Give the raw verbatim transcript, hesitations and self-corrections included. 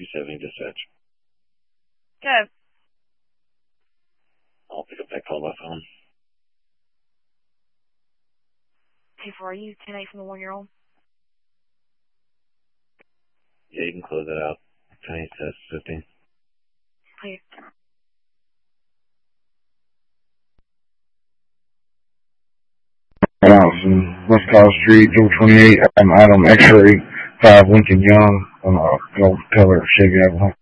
two seventy dispatch. Good. I'll pick up that call by phone. Hey, for are you ten eight from the one-year-old? Yeah, you can close that out. ten eight to fifteen. Please. Thousand West College Street, Jewel twenty-eight. I'm Adam X-ray five Lincoln Young on a gold color Chevy Avalanche.